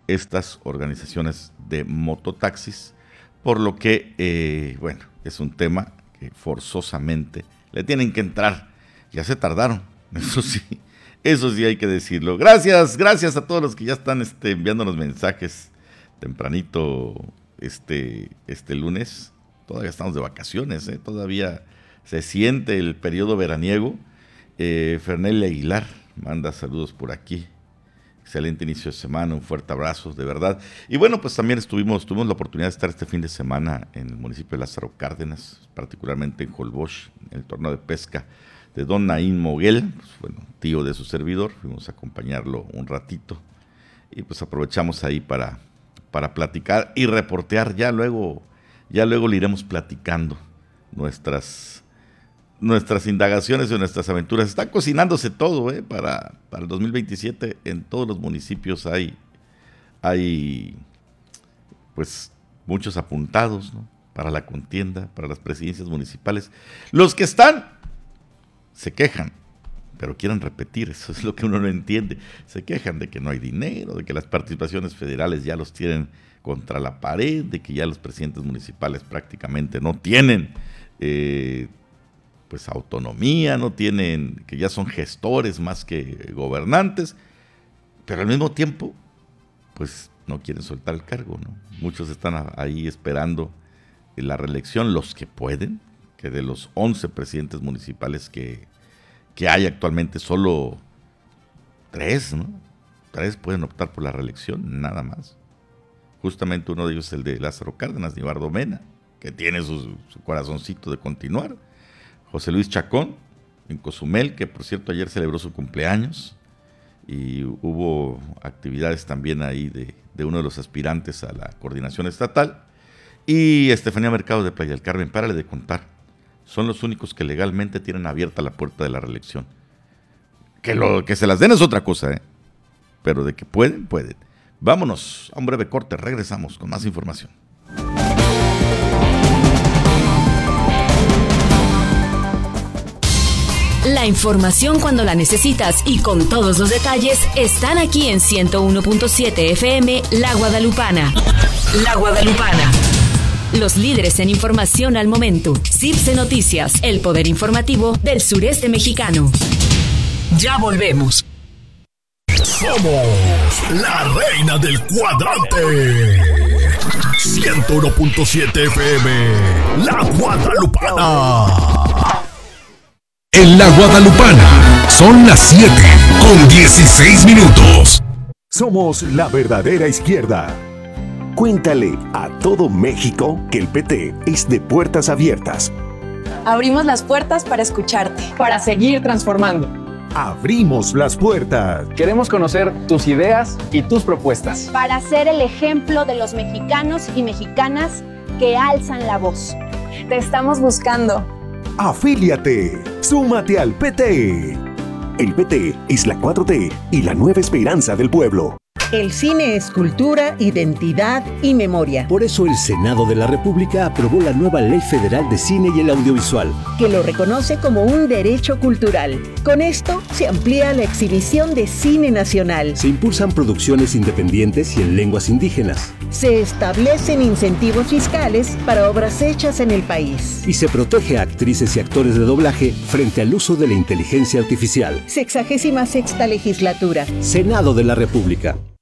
estas organizaciones de mototaxis, por lo que, es un tema que forzosamente le tienen que entrar. Ya se tardaron, eso sí hay que decirlo. Gracias a todos los que ya están enviándonos mensajes tempranito este lunes. Todavía estamos de vacaciones, todavía se siente el periodo veraniego. Fernel Aguilar manda saludos por aquí. Excelente inicio de semana, un fuerte abrazo, de verdad. Y bueno, pues también tuvimos la oportunidad de estar este fin de semana en el municipio de Lázaro Cárdenas, particularmente en Holbox, en el torneo de pesca de don Naín Moguel, pues, tío de su servidor. Fuimos a acompañarlo un ratito y pues aprovechamos ahí para platicar y reportear. Ya luego le iremos platicando nuestras indagaciones y nuestras aventuras. Está cocinándose todo, para el 2027. En todos los municipios hay pues muchos apuntados, ¿no?, para la contienda, para las presidencias municipales. Los que están se quejan, pero quieren repetir. Eso es lo que uno no entiende. Se quejan de que no hay dinero, de que las participaciones federales ya los tienen contra la pared, de que ya los presidentes municipales prácticamente no tienen pues autonomía, no tienen, que ya son gestores más que gobernantes, pero al mismo tiempo pues no quieren soltar el cargo, ¿no? Muchos están ahí esperando la reelección, los que pueden, que de los 11 presidentes municipales que hay actualmente, solo 3, ¿no? 3 pueden optar por la reelección, nada más. Justamente uno de ellos es el de Lázaro Cárdenas, Nibardo Mena, que tiene su corazoncito de continuar. José Luis Chacón, en Cozumel, que por cierto ayer celebró su cumpleaños, y hubo actividades también ahí de uno de los aspirantes a la coordinación estatal. Y Estefanía Mercado de Playa del Carmen, párale de contar, son los únicos que legalmente tienen abierta la puerta de la reelección. Que se las den es otra cosa, pero de que pueden. Vámonos a un breve corte, regresamos con más información. La información cuando la necesitas y con todos los detalles están aquí en 101.7 FM La Guadalupana. La Guadalupana. Los líderes en información al momento. CIPSE Noticias, el poder informativo del sureste mexicano. Ya volvemos. Somos la reina del cuadrante. 101.7 FM La Guadalupana. En La Guadalupana son las 7:16. Somos la verdadera izquierda. Cuéntale a todo México que el PT es de puertas abiertas. Abrimos las puertas para escucharte, para seguir transformando. Abrimos las puertas. Queremos conocer tus ideas y tus propuestas. Para ser el ejemplo de los mexicanos y mexicanas que alzan la voz. Te estamos buscando. Afíliate. Súmate al PT. El PT es la 4T y la nueva esperanza del pueblo. El cine es cultura, identidad y memoria. Por eso el Senado de la República aprobó la nueva Ley Federal de Cine y el Audiovisual, que lo reconoce como un derecho cultural. Con esto se amplía la exhibición de cine nacional. Se impulsan producciones independientes y en lenguas indígenas. Se establecen incentivos fiscales para obras hechas en el país. Y se protege a actrices y actores de doblaje frente al uso de la inteligencia artificial. 66ª legislatura. Senado de la República.